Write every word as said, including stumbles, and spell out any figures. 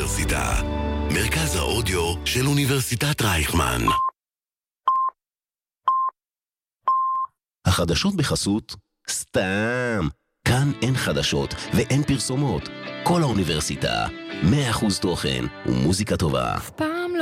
האוניברסיטה. מרכז האודיו של אוניברסיטת רייכמן. החדשות בחסות סתם. כאן אין חדשות ואין פרסומות. כל האוניברסיטה, מאה אחוז תוכן ומוזיקה טובה.